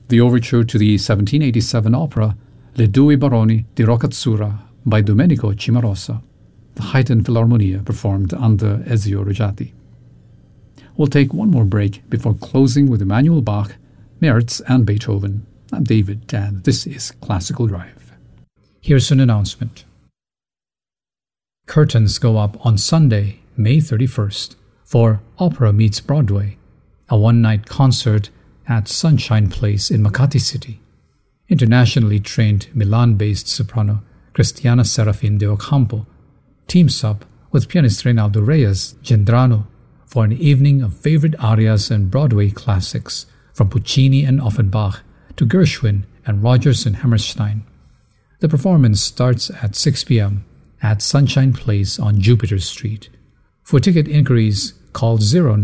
the overture to the 1787 opera Le Due Baroni di Roccazzura by Domenico Cimarosa. The Haydn Philharmonia performed under Ezio Rogati. We'll take one more break before closing with Emanuel Bach, Merz, and Beethoven. I'm David, and this is Classical Drive. Here's an announcement. Curtains go up on Sunday, May 31st, for Opera Meets Broadway, a one-night concert at Sunshine Place in Makati City. Internationally trained Milan-based soprano Cristiana Serafin de Ocampo teams up with pianist Reynaldo Reyes Gendrano for an evening of favorite arias and Broadway classics from Puccini and Offenbach to Gershwin and Rodgers and Hammerstein. The performance starts at 6 p.m. at Sunshine Place on Jupiter Street. For ticket inquiries, call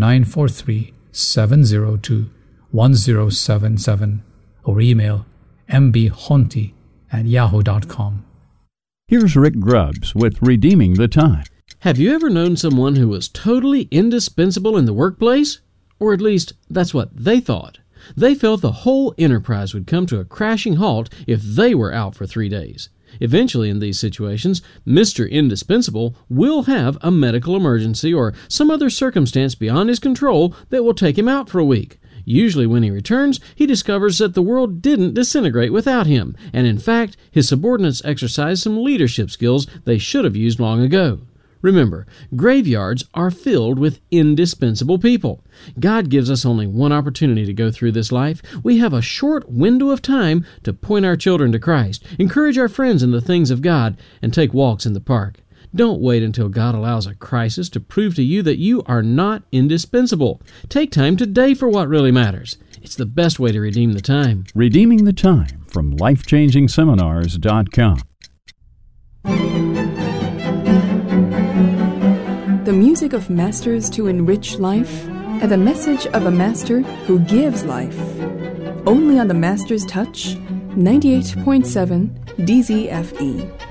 0943-702-1077 or email mbhonti@yahoo.com. Here's Rick Grubbs with Redeeming the Time. Have you ever known someone who was totally indispensable in the workplace? Or at least, that's what they thought. They felt the whole enterprise would come to a crashing halt if they were out for 3 days. Eventually, in these situations, Mr. Indispensable will have a medical emergency or some other circumstance beyond his control that will take him out for a week. Usually when he returns, he discovers that the world didn't disintegrate without him, and in fact, his subordinates exercised some leadership skills they should have used long ago. Remember, graveyards are filled with indispensable people. God gives us only one opportunity to go through this life. We have a short window of time to point our children to Christ, encourage our friends in the things of God, and take walks in the park. Don't wait until God allows a crisis to prove to you that you are not indispensable. Take time today for what really matters. It's the best way to redeem the time. Redeeming the Time from LifeChangingSeminars.com. The music of masters to enrich life, and the message of a master who gives life. Only on the Master's Touch, 98.7 DZFE.